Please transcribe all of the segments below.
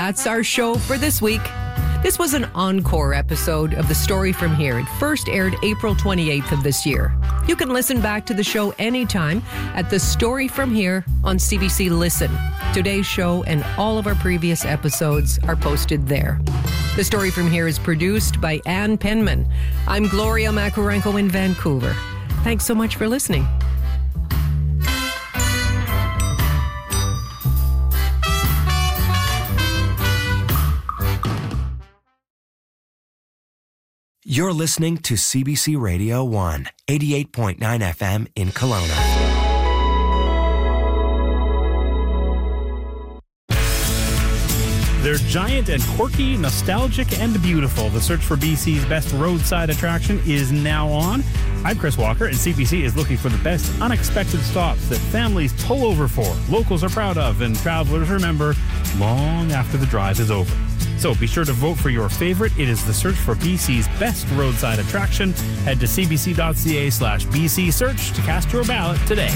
that's our show for this week. This was an encore episode of The Story From Here. It first aired April 28th of this year. You can listen back to the show anytime at The Story From Here on CBC Listen. Today's show and all of our previous episodes are posted there. The Story From Here is produced by Ann Penman. I'm Gloria Macarenko in Vancouver. Thanks so much for listening. You're listening to CBC Radio 1, 88.9 FM in Kelowna. They're giant and quirky, nostalgic and beautiful. The search for BC's best roadside attraction is now on. I'm Chris Walker, and CBC is looking for the best unexpected stops that families pull over for, locals are proud of, and travelers remember long after the drive is over. So be sure to vote for your favorite. It is the search for BC's best roadside attraction. Head to cbc.ca/BC search to cast your ballot today.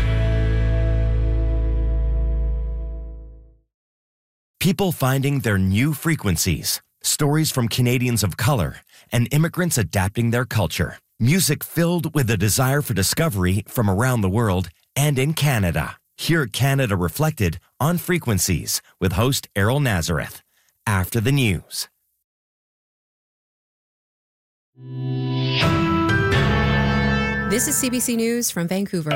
People finding their new frequencies. Stories from Canadians of color and immigrants adapting their culture. Music filled with a desire for discovery from around the world and in Canada. Hear Canada Reflected on Frequencies with host Errol Nazareth. After the news. This is CBC News from Vancouver.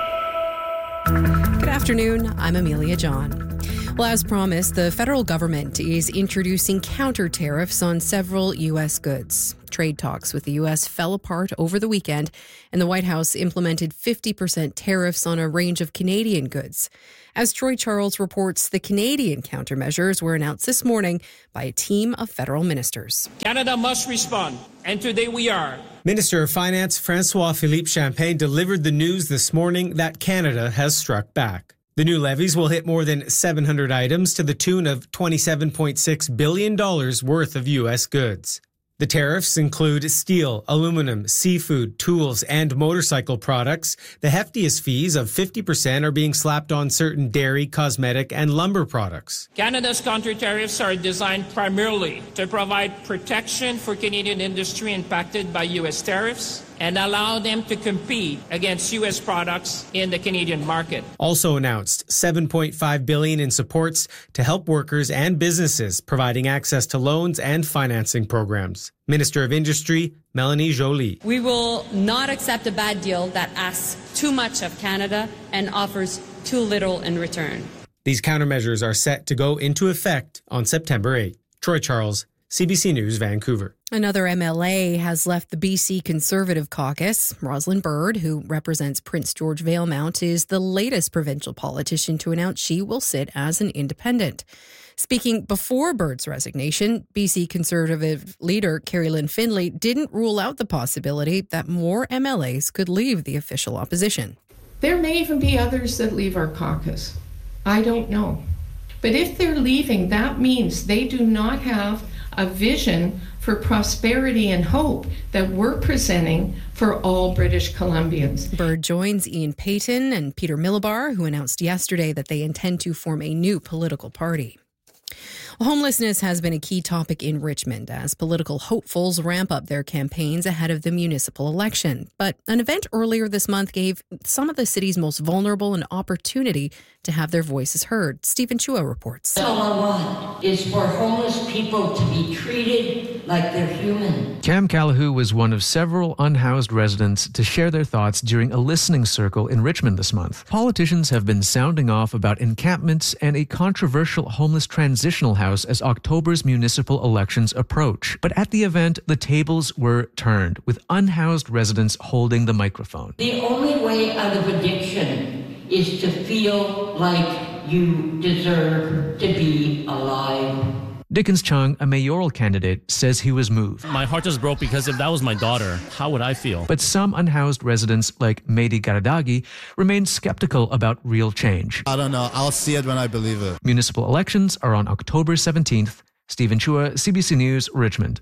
Good afternoon, I'm Amelia John. Well, as promised, the federal government is introducing counter tariffs on several U.S. goods. Trade talks with the U.S. fell apart over the weekend, and the White House implemented 50% tariffs on a range of Canadian goods. As Troy Charles reports, the Canadian countermeasures were announced this morning by a team of federal ministers. Canada must respond, and today we are. Minister of Finance François-Philippe Champagne delivered the news this morning that Canada has struck back. The new levies will hit more than 700 items to the tune of $27.6 billion worth of U.S. goods. The tariffs include steel, aluminum, seafood, tools, and motorcycle products. The heftiest fees of 50% are being slapped on certain dairy, cosmetic, and lumber products. Canada's counter tariffs are designed primarily to provide protection for Canadian industry impacted by U.S. tariffs and allow them to compete against U.S. products in the Canadian market. Also announced, $7.5 billion in supports to help workers and businesses, providing access to loans and financing programs. Minister of Industry, Melanie Joly. We will not accept a bad deal that asks too much of Canada and offers too little in return. These countermeasures are set to go into effect on September 8. Troy Charles, CBC News, Vancouver. Another MLA has left the BC Conservative Caucus. Rosalind Bird, who represents Prince George Valemount, is the latest provincial politician to announce she will sit as an independent. Speaking before Bird's resignation, BC Conservative leader Kerry Lynn Findlay didn't rule out the possibility that more MLAs could leave the official opposition. There may even be others that leave our caucus. I don't know. But if they're leaving, that means they do not have a vision for prosperity and hope that we're presenting for all British Columbians. Bird joins Ian Payton and Peter Millibar, who announced yesterday that they intend to form a new political party. Homelessness has been a key topic in Richmond as political hopefuls ramp up their campaigns ahead of the municipal election. But an event earlier this month gave some of the city's most vulnerable an opportunity to have their voices heard. Stephen Chua reports. All I want is for homeless people to be treated like they're human. Cam Calahoo was one of several unhoused residents to share their thoughts during a listening circle in Richmond this month. Politicians have been sounding off about encampments and a controversial homeless transitional house as October's municipal elections approach. But at the event, the tables were turned, with unhoused residents holding the microphone. The only way out of addiction is to feel like you deserve to be alive. Dickens Chung, a mayoral candidate, says he was moved. My heart just broke because if that was my daughter, how would I feel? But some unhoused residents, like Mehdi Garadagi, remain skeptical about real change. I don't know. I'll see it when I believe it. Municipal elections are on October 17th. Stephen Chua, CBC News, Richmond.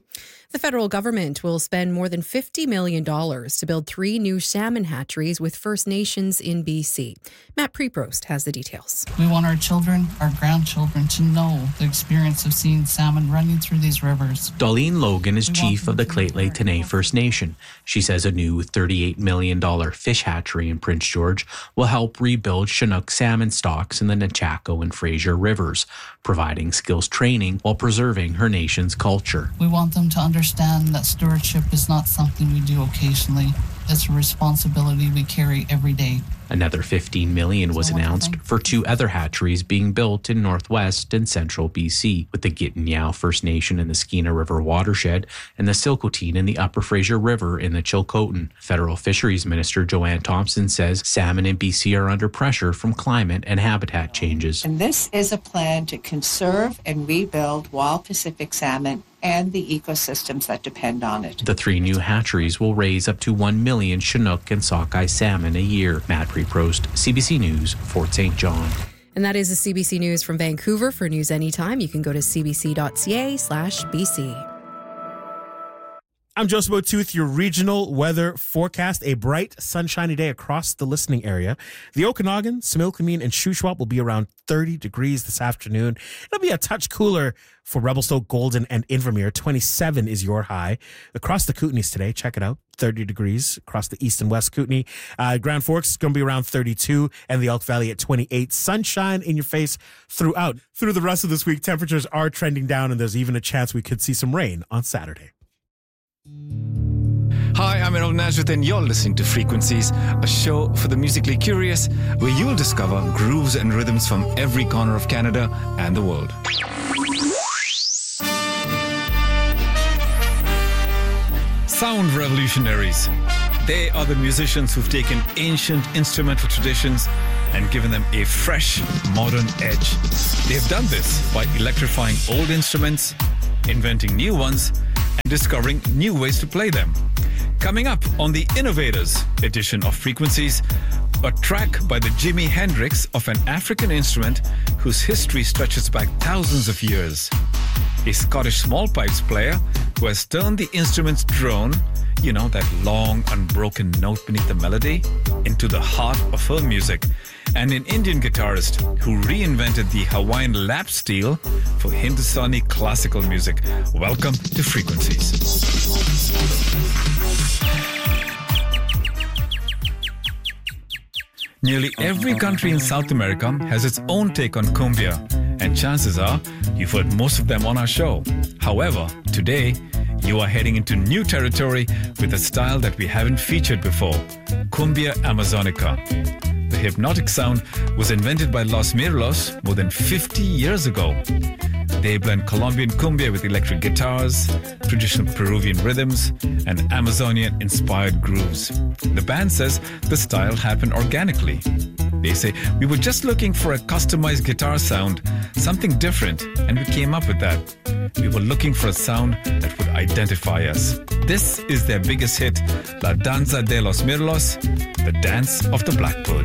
The federal government will spend more than $50 million to build 3 new salmon hatcheries with First Nations in BC. Matt Preprost has the details. We want our children, our grandchildren, to know the experience of seeing salmon running through these rivers. Darlene Logan is chief of the Lheidli T'enneh First Nation. She says a new $38 million fish hatchery in Prince George will help rebuild Chinook salmon stocks in the Nechako and Fraser rivers, providing skills training while preserving her nation's culture. We want them to understand that stewardship is not something we do occasionally. It's a responsibility we carry every day. Another $15 million was announced for 2 other hatcheries being built in northwest and central BC, with the Gitignan First Nation in the Skeena River watershed and the Silcotin in the Upper Fraser River in the Chilcotin. Federal Fisheries Minister Joanne Thompson says salmon in BC are under pressure from climate and habitat changes. And this is a plan to conserve and rebuild wild Pacific salmon and the ecosystems that depend on it. The 3 new hatcheries will raise up to 1 million Chinook and sockeye salmon a year. Matt Preprost, CBC News, Fort St. John. And that is the CBC News from Vancouver. For news anytime, you can go to cbc.ca/BC. I'm Joseph O'Tooth, your regional weather forecast. A bright, sunshiny day across the listening area. The Okanagan, Similkameen, and Shuswap will be around 30 degrees this afternoon. It'll be a touch cooler for Revelstoke, Golden, and Invermere. 27 is your high. Across the Kootenays today, check it out, 30 degrees across the east and west Kootenay. Grand Forks is going to be around 32, and the Elk Valley at 28. Sunshine in your face throughout. Through the rest of this week, temperatures are trending down, and there's even a chance we could see some rain on Saturday. Hi, I'm Errol Nazareth, and you're listening to Frequencies, a show for the musically curious, where you'll discover grooves and rhythms from every corner of Canada and the world. Sound revolutionaries. They are the musicians who've taken ancient instrumental traditions and given them a fresh, modern edge. They've done this by electrifying old instruments, inventing new ones, and discovering new ways to play them. Coming up on the Innovators edition of Frequencies, a track by the Jimi Hendrix of an African instrument whose history stretches back thousands of years. A Scottish small pipes player who has turned the instrument's drone, you know, that long, unbroken note beneath the melody, into the heart of her music. And an Indian guitarist who reinvented the Hawaiian lap steel for Hindustani classical music. Welcome to Frequencies. Nearly every country in South America has its own take on cumbia, and chances are you've heard most of them on our show. However, today, you are heading into new territory with a style that we haven't featured before, Cumbia Amazonica. The hypnotic sound was invented by Los Mirlos more than 50 years ago. They blend Colombian cumbia with electric guitars, traditional Peruvian rhythms, and Amazonian-inspired grooves. The band says the style happened organically. They say, we were just looking for a customized guitar sound, something different, and we came up with that. We were looking for a sound that would identify us. This is their biggest hit, La Danza de los Mirlos, the Dance of the Blackbird.